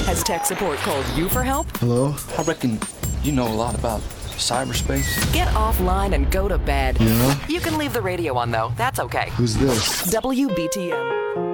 Has tech support called you for help? Hello? I reckon you know a lot about cyberspace. Get offline and go to bed. Yeah? You can leave the radio on, though. That's okay. Who's this? WBTM.